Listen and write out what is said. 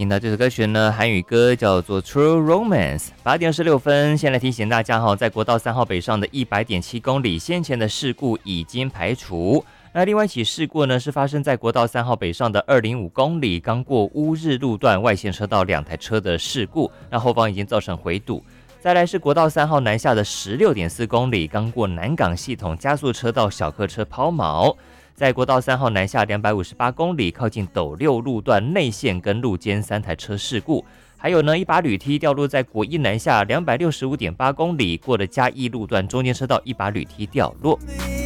听到这首歌曲呢，韩语歌叫做 True Romance。8点16分，先来提醒大家哈，在国道3号北上的100.7公里，先前的事故已经排除。那另外一起事故呢，是发生在国道3号北上的205公里，刚过乌日路段外线车道2台车的事故，那后方已经造成回堵。再来是国道3号南下的16.4公里，刚过南港系统加速车道小客车抛锚。在国道3号南下258公里，靠近斗六路段内线跟路肩3台车事故。还有呢，一把铝梯掉落在国一南下265.8公里，过了嘉义路段中间车道，一把铝梯掉落。